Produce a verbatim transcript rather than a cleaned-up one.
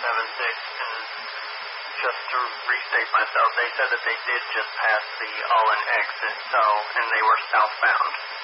seven six, and just to restate myself, they said that they did just pass the Allen exit, so, and they were southbound.